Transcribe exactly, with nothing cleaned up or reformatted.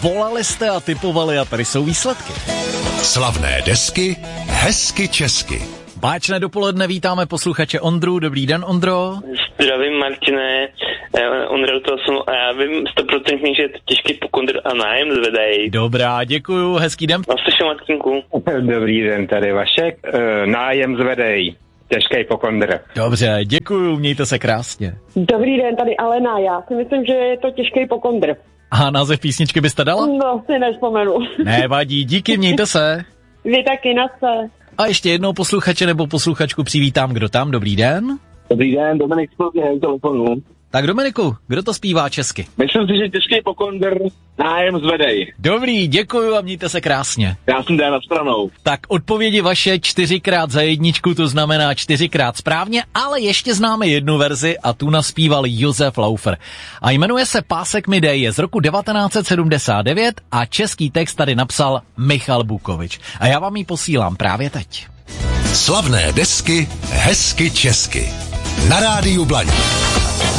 volali jste a typovali a tady jsou výsledky. Slavné desky, hezky česky. Báječné dopoledne, vítáme posluchače Ondru. Dobrý den, Ondro. Zdravím, Martine. Ondra, to jsem, a já vím stoprocentně, že je to těžký pokondr a nájem zvedají. Dobrá, děkuju, hezký den. Naslyšel, Martinku. Dobrý den, tady Vašek. E, nájem zvedej. Těžký pokondr. Dobře, děkuju, mějte se krásně. Dobrý den, tady Alena. Já si myslím, že je to těžký pokondr. A název písničky byste dala? No, si nevzpomenu. Nevadí, díky, mějte se. Vy taky, na se. A ještě jednou posluchače nebo posluchačku přivítám, kdo tam, dobrý den. Dobrý den, Dominik z Plzně, telefonu. Tak Dominiku, kdo to zpívá česky? Myslím si, že těžký pokondr, nájem zvedej. Dobrý, děkuju a mějte se krásně. Já jsem dál na stranou. Tak odpovědi vaše čtyřikrát za jedničku, to znamená čtyřikrát správně, ale ještě známe jednu verzi a tu naspíval Josef Laufer. A jmenuje se Pásek mi dej, je z roku devatenáct set sedmdesát devět a český text tady napsal Michal Bukovič. A já vám ji posílám právě teď. Slavné desky, hezky česky. Na rádiu Blaník.